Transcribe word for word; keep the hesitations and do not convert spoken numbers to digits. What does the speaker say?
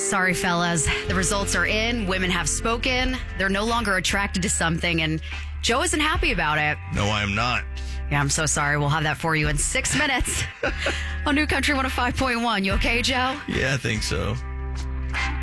Sorry, fellas. The results are in. Women have spoken. They're no longer attracted to something, and Joe isn't happy about it. No, I am not. Yeah, I'm so sorry. We'll have that for you in six minutes on New Country one oh five point one. You okay, Joe? Yeah, I think so.